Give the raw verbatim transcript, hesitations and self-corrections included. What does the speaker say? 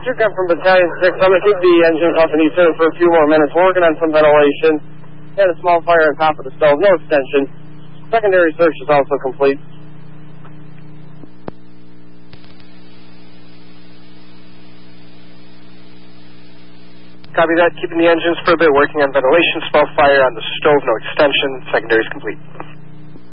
Roger, come from Battalion six. I'm going to keep the engine company tuned for a few more minutes. We're working on some ventilation. Had a small fire on top of the stove. No extension. Secondary search is also complete. Copy that. Keeping the engines for a bit. Working on ventilation. Small fire on the stove. No extension. Secondary is complete.